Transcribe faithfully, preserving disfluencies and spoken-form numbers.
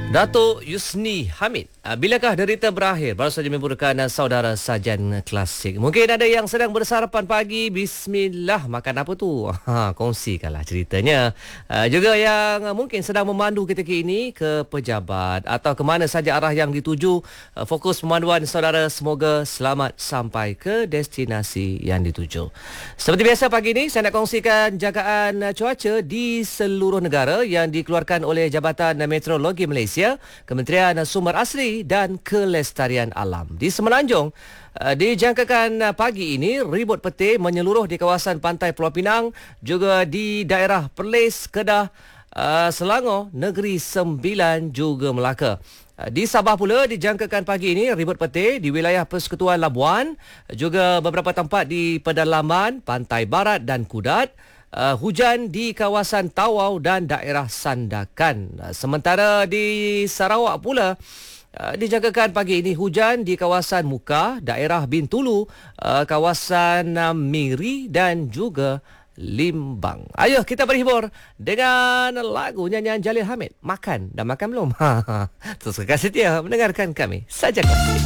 Datuk Yusni Hamid, bilakah derita berakhir? Baru saja merupakan saudara sajan klasik. Mungkin ada yang sedang bersarapan pagi. Bismillah, makan apa tu? Ha, kongsikanlah ceritanya. Uh, juga yang mungkin sedang memandu ketika ini ke pejabat atau ke mana saja arah yang dituju. Uh, fokus pemanduan saudara semoga selamat sampai ke destinasi yang dituju. Seperti biasa pagi ini saya nak kongsikan jagaan cuaca di seluruh negara yang dikeluarkan oleh Jabatan Meteorologi Malaysia, Kementerian Sumber Asli dan Kelestarian Alam. Di Semenanjung, dijangkakan pagi ini ribut petir menyeluruh di kawasan pantai Pulau Pinang, juga di daerah Perlis, Kedah, Selangor, Negeri Sembilan juga Melaka. Di Sabah pula dijangkakan pagi ini ribut petir di wilayah Persekutuan Labuan, juga beberapa tempat di pedalaman Pantai Barat dan Kudat. Uh, hujan di kawasan Tawau dan daerah Sandakan. Uh, sementara di Sarawak pula uh, dijangkakan pagi ini hujan di kawasan Muka, daerah Bintulu, uh, kawasan uh, Miri dan juga Limbang. Ayo kita berhibur dengan lagu nyanyian Jalil Hamid. Makan, dah makan belum? Terus kekasih setia mendengarkan kami Saja Klasik.